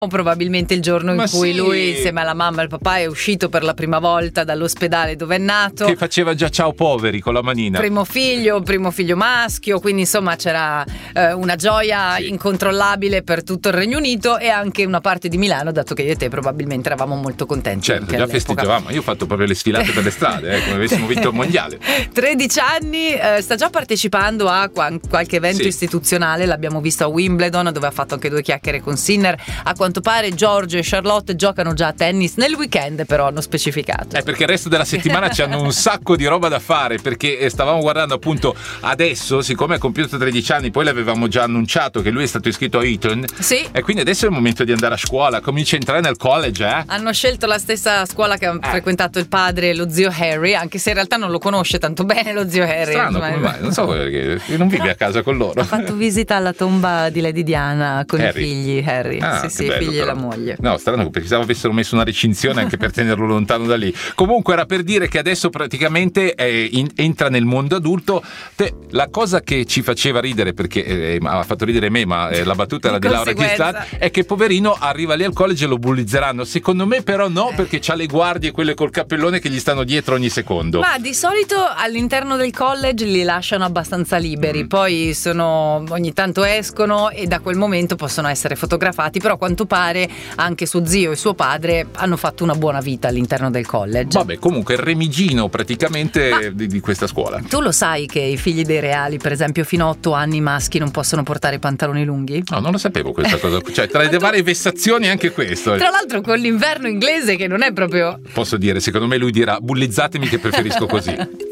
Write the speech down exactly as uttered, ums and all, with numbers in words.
probabilmente il giorno in Ma cui sì. lui insieme alla mamma e al papà è uscito per la prima volta dall'ospedale dove è nato. Che faceva già ciao poveri con la manina. Primo figlio, primo figlio maschio, quindi insomma c'era eh, una gioia Sì. incontrollabile per tutto il Regno Unito e anche una parte di Milano, dato che io e te probabilmente eravamo molto contenti. Certo, anche già all'epoca. festeggiavamo. Io ho fatto proprio le sfilate per le strade, eh, come avessimo vinto il mondiale. tredici anni, eh, sta già partecipando a qua- qualche evento Sì. istituzionale, l'abbiamo visto a Wimbledon dove ha fatto anche due chiacchiere con Sinner. A quanto pare Giorgio e Charlotte giocano già a tennis nel weekend, però hanno specificato. Eh, perché il resto della settimana c'hanno un sacco di roba da fare, perché eh, stavamo guardando appunto adesso, siccome ha compiuto tredici anni, poi l'avevamo già annunciato che lui è stato iscritto a Eton, Sì. e quindi adesso è il momento di andare a scuola, comincia a entrare nel college, eh? Hanno scelto la stessa scuola che ha frequentato il padre e lo zio Harry, anche se in realtà non lo conosce tanto bene lo zio Harry. Strano, insomma. come mai? Non so perché non vive a casa con loro. Ha fatto visita alla tomba di Lady Diana con Harry. i figli Harry, Ah, sì che sì, i bello, figli però. e la moglie. No, strano, perché se avessero messo una recinzione anche per tenerlo lontano da lì. Comunque era per dire che adesso praticamente eh, in- entra nel mondo adulto. Te, la cosa che ci faceva ridere, perché eh, ha fatto ridere me, ma eh, la battuta era Di di Laura conseguenza. Ghislan, è che poverino arriva lì al college e lo bullizzeranno. Secondo me però no, perché c'ha le guardie, quelle col cappellone che gli stanno dietro ogni secondo. Ma di solito all'interno del college li lasciano abbastanza liberi, Mm. poi sono ogni tanto escono e da quel momento possono essere fotografati, però a quanto pare anche suo zio e suo padre hanno fatto una buona vita all'interno del college. Vabbè, comunque il remigino praticamente Ma- di, di questa scuola. Tu lo sai che i figli dei reali, per esempio, fino a otto anni maschi non possono portare pantaloni lunghi? No, non lo sapevo questa cosa. Cioè, tra le Ma tu- varie vessazioni anche questo. Tra l'altro con l'inverno inglese che non è proprio... Posso dire, secondo me lui dirà bullizzatemi che preferisco così.